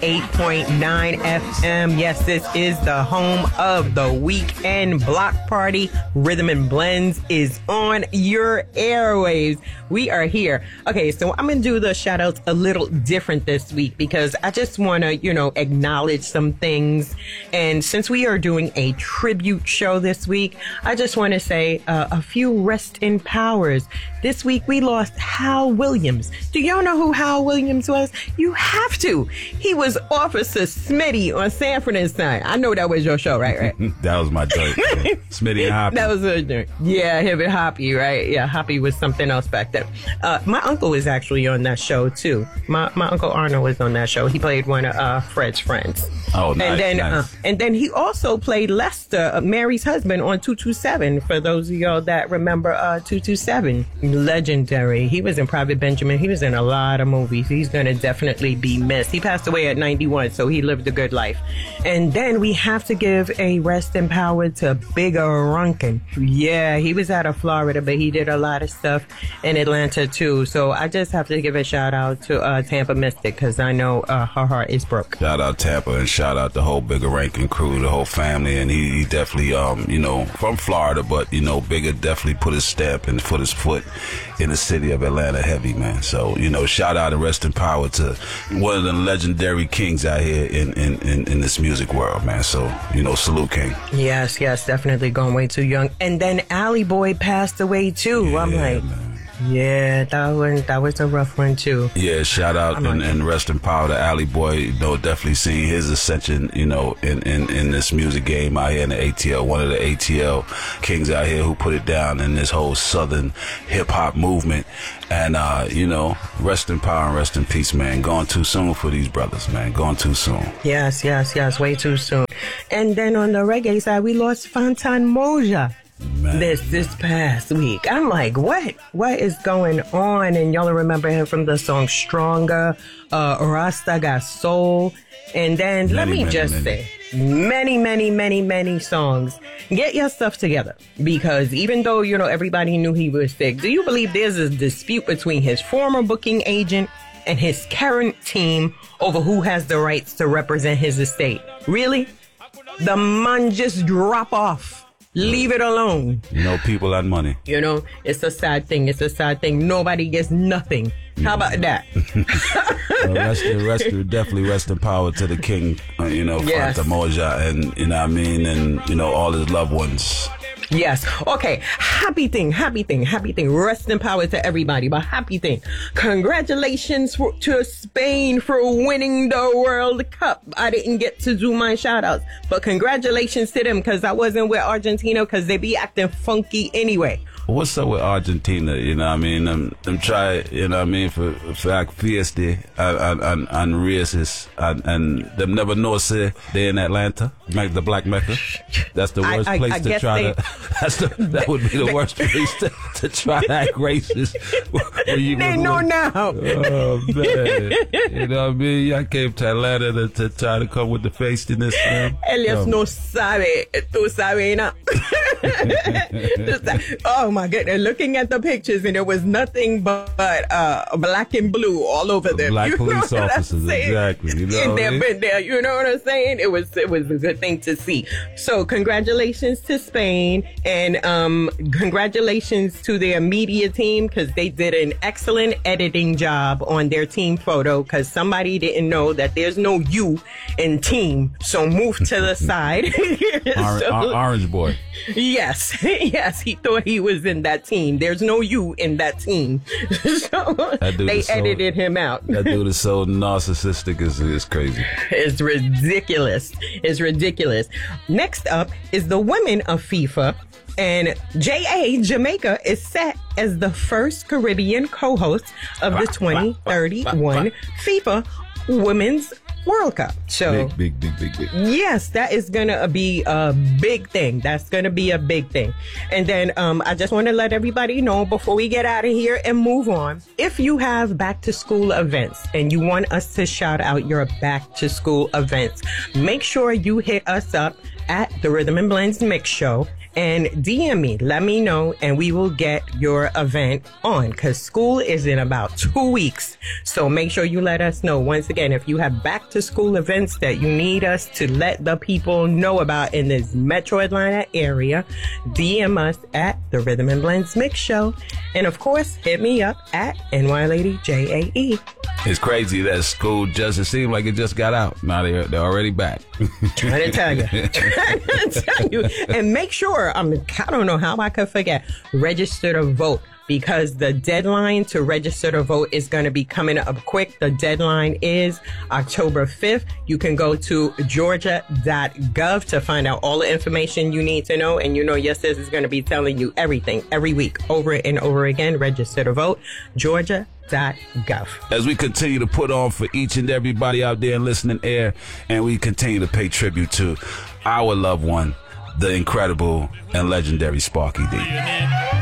88.9 FM. Yes, this is the home of the weekend block party. Rhythm and Blends is on your airwaves. We are here. Okay, so I'm going to do the shout outs a little different this week because I just want to, acknowledge some things. And since we are doing a tribute show this week, I just want to say a few rest in powers. This week we lost Hal Williams. Do y'all know who Hal Williams was? You have to. He was Officer Smitty on Sanford and Son. I know that was your show, right? That was my joke. Yeah. Smitty and Hoppy. That was a joke. Yeah, him and Hoppy, right? Yeah, Hoppy was something else back then. My uncle was actually on that show too. My Uncle Arnold was on that show. He played one of Fred's friends. Oh, nice. And then he also played Lester, Mary's husband, on 227. For those of y'all that remember 227, legendary. He was in Private Benjamin. He was in a lot of movies. He's gonna definitely be missed. He passed away at 91, so he lived a good life. And then we have to give a rest in power to Bigger Runkin. Yeah, he was out of Florida, but he did a lot of stuff in Atlanta too. So I just have to give a shout out to Tampa Mystic because I know her heart is broke. Shout out Tampa and shout out the whole Bigger Rankin crew, the whole family. And he definitely, from Florida, but, Bigger definitely put his stamp and put his foot in the city of Atlanta heavy, man. So, shout out and rest in power to one of the legendary kings out here in this music world, man. So, salute, King. Yes, definitely going way too young. And then Alley Boy passed away too. Yeah, I'm like, man. Yeah, that was a rough one too. Yeah, shout out and rest in power to Alley Boy. Definitely seeing his ascension, in this music game out here in the ATL. One of the ATL kings out here who put it down in this whole Southern hip hop movement. And rest in power and rest in peace, man. Gone too soon for these brothers, man. Gone too soon. Yes, way too soon. And then on the reggae side, we lost Fantan Mojah. Man. This past week. I'm like, what is going on? And y'all remember him from the song Stronger, Rasta Got Soul. And then let me just say, many songs. Get your stuff together. Because even though, everybody knew he was sick, do you believe there's a dispute between his former booking agent and his current team over who has the rights to represent his estate? Really? The man just drop off. Leave it alone. People and money. It's a sad thing. Nobody gets nothing. How about that? Definitely rest in power to the king, yes. Fantan Mojah, and, all his loved ones. Yes. Okay. Happy thing. Rest in power to everybody. But happy thing. Congratulations to Spain for winning the World Cup. I didn't get to do my shout outs, but congratulations to them because I wasn't with Argentina because they be acting funky anyway. What's up with Argentina? I'm trying, for act fiesta and races and them never know say they in Atlanta, make the Black Mecca. That's the worst place to try that would be the worst place to try to act racist. They know now. Oh man, I came to Atlanta to try to come with the feistiness. Elias no sabe, tú sabes na. Oh my goodness, looking at the pictures and it was nothing but black and blue all over them. Black police officers, exactly. And they've been there, you know what I'm saying? It was a good thing to see. So congratulations to Spain and congratulations to their media team because they did an excellent editing job on their team photo because somebody didn't know that there's no you in team. So move to the side. Orange boy. Yes, he thought he was in that team. There's no you in that team. So they edited him out. That dude is so narcissistic, it's crazy. It's ridiculous. Next up is the women of FIFA. And J.A. Jamaica is set as the first Caribbean co-host of the 2031 FIFA Women's World Cup. So big. Yes, that is gonna be a big thing. That's gonna be a big thing. And then I just want to let everybody know before we get out of here and move on, if you have back to school events and you want us to shout out your back to school events, make sure you hit us up at the Rhythm and Blends Mix Show and DM me. Let me know, and we will get your event on, because school is in about 2 weeks. So make sure you let us know. Once again, if you have back to school events that you need us to let the people know about in this Metro Atlanta area, DM us at the Rhythm and Blends Mix Show. And of course, hit me up at NYLadyJAE. It's crazy that school it seemed like it just got out. Now they're already back. Trying to tell you. And make sure, I don't know how I could forget, register to vote. Because the deadline to register to vote is going to be coming up quick. The deadline is October 5th. You can go to georgia.gov to find out all the information you need to know. And your sis is going to be telling you everything every week, over and over again. Register to vote, georgia.gov. As we continue to put on for each and everybody out there in listening air, and we continue to pay tribute to our loved one, the incredible and legendary Sparky D.